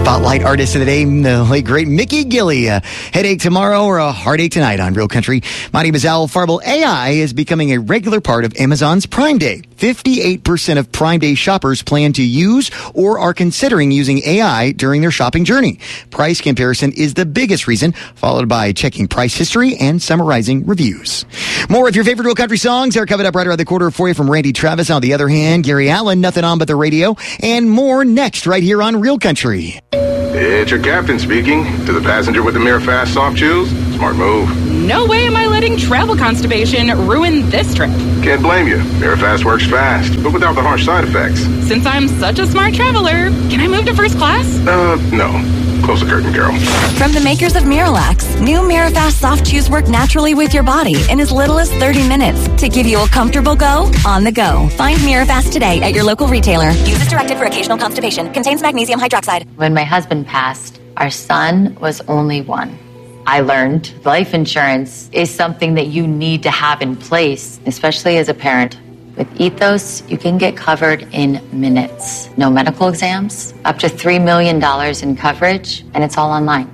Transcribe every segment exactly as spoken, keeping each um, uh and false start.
Spotlight artist of the day, the late great Mickey Gilley. A headache tomorrow or a heartache tonight on Real Country. My name is Al Farble. A I is becoming a regular part of Amazon's Prime Day. fifty-eight percent of Prime Day shoppers plan to use or are considering using A I during their shopping journey. Price comparison is the biggest reason, followed by checking price history and summarizing reviews. More of your favorite Real Country songs are coming up right around the corner for you from Randy Travis. On the other hand, Gary Allen, Nothing On But the Radio, and more next right here on Real Country. It's your captain speaking. To the passenger with the Mirror Fast soft chews, smart move. No way am I letting travel constipation ruin this trip. Can't blame you. Mirror Fast works fast, but without the harsh side effects. Since I'm such a smart traveler, can I move to first class? Uh, no. Close the curtain, girl. From the makers of Miralax, new Mirafast soft chews work naturally with your body in as little as thirty minutes to give you a comfortable go on the go. Find Mirafast today at your local retailer. Use as directed for occasional constipation. Contains magnesium hydroxide. When my husband passed, our son was only one. I learned life insurance is something that you need to have in place, especially as a parent. With Ethos, you can get covered in minutes. No medical exams, up to three million dollars in coverage, and it's all online.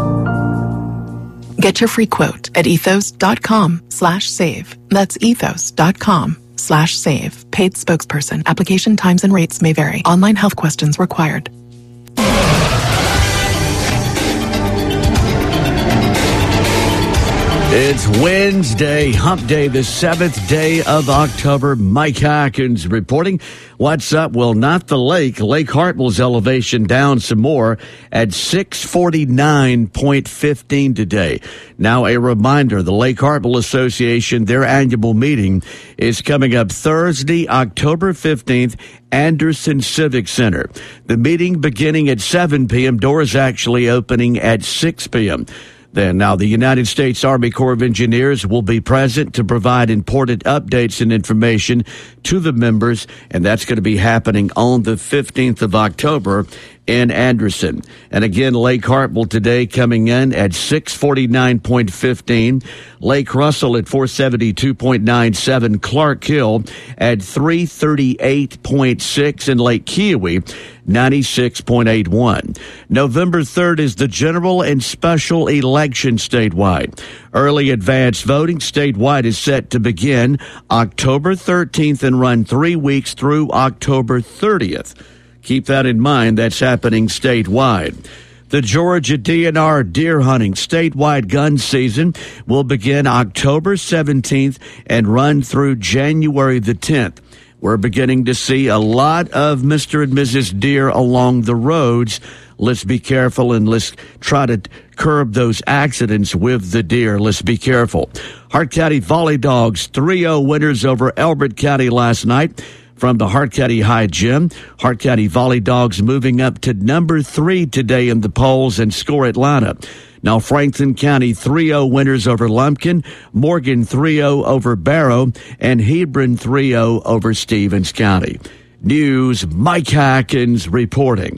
Get your free quote at ethos.com slash save. That's ethos.com slash save. Paid spokesperson. Application times and rates may vary. Online health questions required. It's Wednesday, hump day, the seventh day of October. Mike Hackins reporting. What's up? Well, not the lake. Lake Hartwell's elevation down some more at six forty-nine point one five today. Now, a reminder, the Lake Hartwell Association, their annual meeting is coming up Thursday, October fifteenth, Anderson Civic Center. The meeting beginning at seven p.m., doors actually opening at six p.m. Then now the United States Army Corps of Engineers will be present to provide important updates and information to the members, and that's going to be happening on the fifteenth of October in Anderson. And again, Lake Hartwell today coming in at six forty-nine point one five. Lake Russell at four seventy-two point nine seven. Clark Hill at three thirty-eight point six. And Lake Kiowee ninety-six point eight one. November third is the general and special election statewide. Early advance voting statewide is set to begin October thirteenth and run three weeks through October thirtieth. Keep that in mind. That's happening statewide. The Georgia D N R deer hunting statewide gun season will begin October seventeenth and run through January the tenth. We're beginning to see a lot of Mister and Missus Deer along the roads. Let's be careful and let's try to curb those accidents with the deer. Let's be careful. Hart County Volley Dogs three oh winners over Elbert County last night. From the Hart County High Gym, Hart County Volley Dogs moving up to number three today in the polls and Score Atlanta. Now Franklin County three oh winners over Lumpkin, Morgan three oh over Barrow, and Hebron three oh over Stevens County. News, Mike Hackins reporting.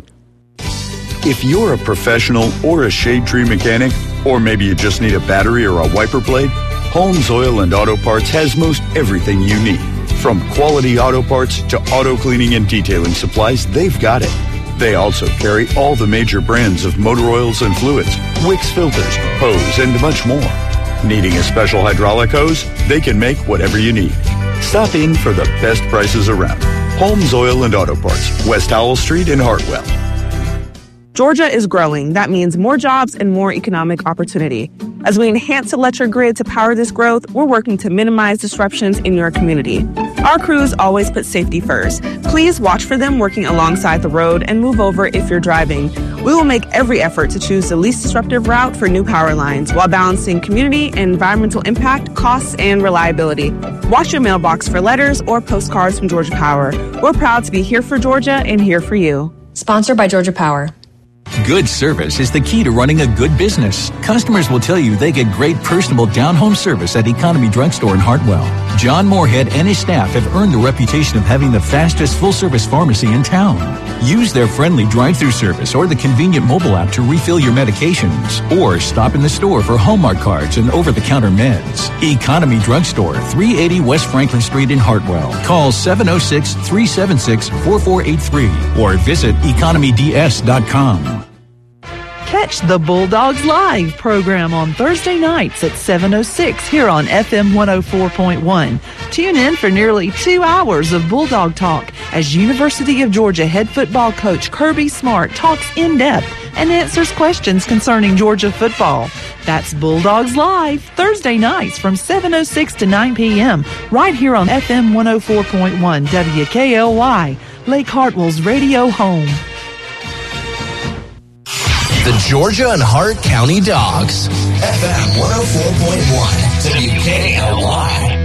If you're a professional or a shade tree mechanic, or maybe you just need a battery or a wiper blade, Holmes Oil and Auto Parts has most everything you need. From quality auto parts to auto cleaning and detailing supplies, they've got it. They also carry all the major brands of motor oils and fluids, Wix filters, hose, and much more. Needing a special hydraulic hose? They can make whatever you need. Stop in for the best prices around. Holmes Oil and Auto Parts, West Howell Street in Hartwell. Georgia is growing. That means more jobs and more economic opportunity. As we enhance electric grid to power this growth, we're working to minimize disruptions in your community. Our crews always put safety first. Please watch for them working alongside the road and move over if you're driving. We will make every effort to choose the least disruptive route for new power lines while balancing community and environmental impact, costs, and reliability. Watch your mailbox for letters or postcards from Georgia Power. We're proud to be here for Georgia and here for you. Sponsored by Georgia Power. Good service is the key to running a good business. Customers will tell you they get great personable down-home service at Economy Drugstore in Hartwell. John Moorhead and his staff have earned the reputation of having the fastest full-service pharmacy in town. Use their friendly drive-thru service or the convenient mobile app to refill your medications. Or stop in the store for Hallmark cards and over-the-counter meds. Economy Drugstore, three eighty West Franklin Street in Hartwell. Call seven oh six, three seven six, four four eight three or visit economy d s dot com. Catch the Bulldogs Live program on Thursday nights at seven oh six here on F M one oh four point one. Tune in for nearly two hours of Bulldog talk as University of Georgia head football coach Kirby Smart talks in depth and answers questions concerning Georgia football. That's Bulldogs Live, Thursday nights from seven oh six to nine p.m. right here on F M one oh four point one W K L Y, Lake Hartwell's radio home. The Georgia and Hart County Dogs. F M one oh four point one W K L Y.